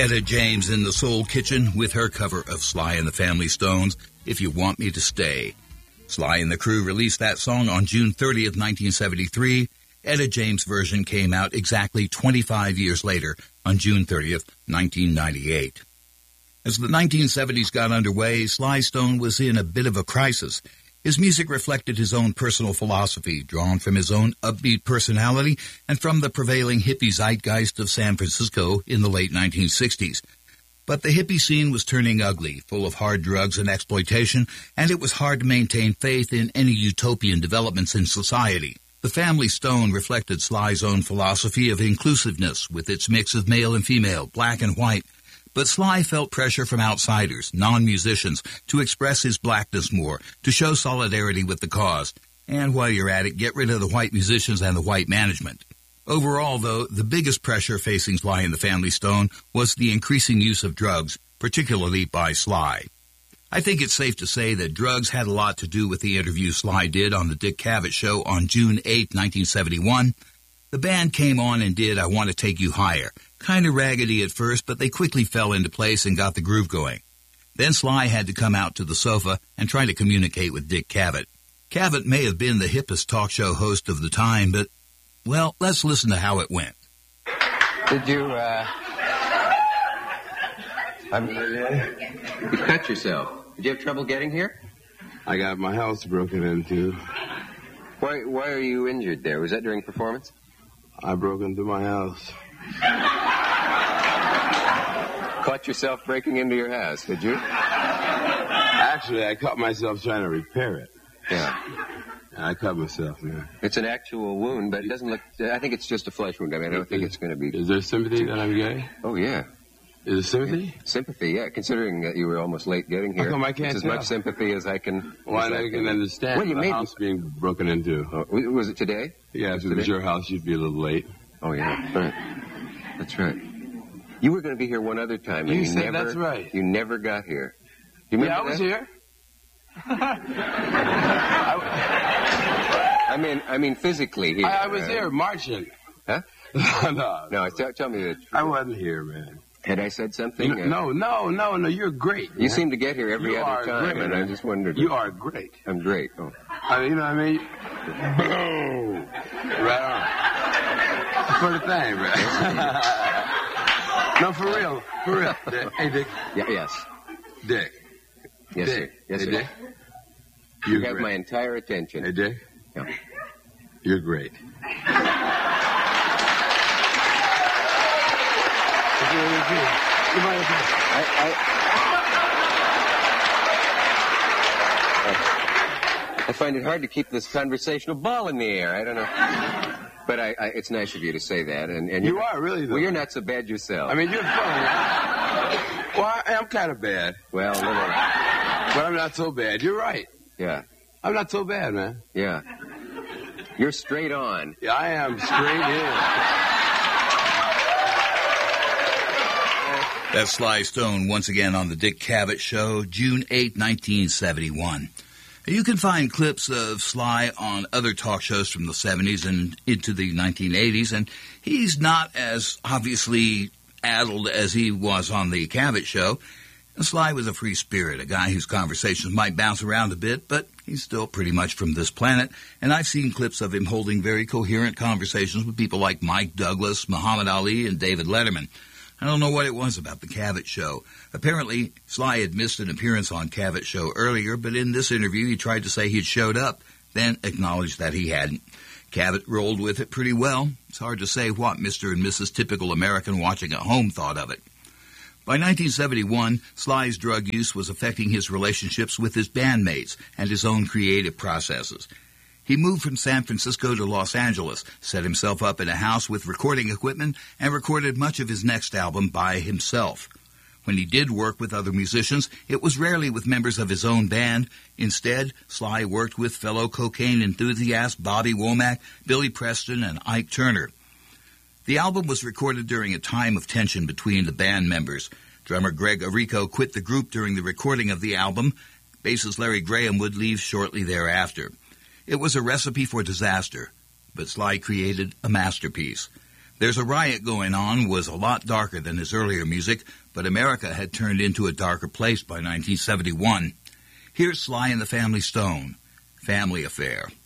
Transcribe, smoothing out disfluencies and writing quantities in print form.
Etta James in the Soul Kitchen with her cover of Sly and the Family Stones, If You Want Me to Stay. Sly and the Crew released that song on June 30th, 1973. Etta James' version came out exactly 25 years later on June 30th, 1998. As the 1970s got underway, Sly Stone was in a bit of a crisis. His music reflected his own personal philosophy, drawn from his own upbeat personality and from the prevailing hippie zeitgeist of San Francisco in the late 1960s. But the hippie scene was turning ugly, full of hard drugs and exploitation, and it was hard to maintain faith in any utopian developments in society. The Family Stone reflected Sly's own philosophy of inclusiveness with its mix of male and female, black and white. But Sly felt pressure from outsiders, non-musicians, to express his blackness more, to show solidarity with the cause. And while you're at it, get rid of the white musicians and the white management. Overall, though, the biggest pressure facing Sly and the Family Stone was the increasing use of drugs, particularly by Sly. I think it's safe to say that drugs had a lot to do with the interview Sly did on the Dick Cavett Show on June 8, 1971. The band came on and did I Want to Take You Higher. Kind of raggedy at first, but they quickly fell into place and got the groove going. Then Sly had to come out to the sofa and try to communicate with Dick Cavett. Cavett may have been the hippest talk show host of the time, but, well, let's listen to how it went. Did you, you cut yourself. Did you have trouble getting here? I got my house broken into. Why are you injured there? Was that during performance? I broke into my house. Caught yourself breaking into your house, did you? Actually, I caught myself trying to repair it. Yeah. I cut myself, man. It's an actual wound, but it doesn't look... I think it's just a flesh wound. I mean, I don't think it's going to be... Is there sympathy that I'm gay? Oh, yeah. Is there sympathy? Yeah. Sympathy, yeah. Considering that you were almost late getting here. How come I can't it's as much sympathy as I can... Well, I can understand well, you the made house being broken into. Oh, was it today? Yeah, if it was your house, you'd be a little late. Oh, yeah. Right. That's right. You were going to be here one other time. And you said that's right. You never got here. You remember I was that? here. I mean, physically here. I was here marching. Huh? No, tell me the truth. I wasn't here, man. Had I said something? No, you're great. You seem to get here every other time, great, and I just wondered. You are great. I'm great. Oh. You know what I mean? Boom! Right on. For the thing, right? No, for real. For real. Hey, Dick. Yeah, yes. Dick. Yes, Dick. sir. Yes, hey, sir. Dick. You have my entire attention. Hey, Dick. Yeah. You're great. I find it hard to keep this conversational ball in the air. I don't know. But it's nice of you to say that. And you are, really, though. Well, you're not so bad yourself. I mean, you're funny. Well, I'm kind of bad. Well, little. But I'm not so bad. You're right. Yeah. I'm not so bad, man. Yeah. You're straight on. Yeah, I am straight in. That's Sly Stone once again on the Dick Cavett Show, June 8, 1971. You can find clips of Sly on other talk shows from the 70s and into the 1980s, and he's not as obviously addled as he was on the Cavett Show. And Sly was a free spirit, a guy whose conversations might bounce around a bit, but he's still pretty much from this planet, and I've seen clips of him holding very coherent conversations with people like Mike Douglas, Muhammad Ali, and David Letterman. I don't know what it was about the Cavett Show. Apparently, Sly had missed an appearance on Cavett Show earlier, but in this interview he tried to say he'd showed up, then acknowledged that he hadn't. Cavett rolled with it pretty well. It's hard to say what Mr. and Mrs. Typical American watching at home thought of it. By 1971, Sly's drug use was affecting his relationships with his bandmates and his own creative processes. He moved from San Francisco to Los Angeles, set himself up in a house with recording equipment, and recorded much of his next album by himself. When he did work with other musicians, it was rarely with members of his own band. Instead, Sly worked with fellow cocaine enthusiasts Bobby Womack, Billy Preston, and Ike Turner. The album was recorded during a time of tension between the band members. Drummer Greg Arrico quit the group during the recording of the album. Bassist Larry Graham would leave shortly thereafter. It was a recipe for disaster, but Sly created a masterpiece. There's a Riot Going On was a lot darker than his earlier music, but America had turned into a darker place by 1971. Here's Sly and the Family Stone, Family Affair.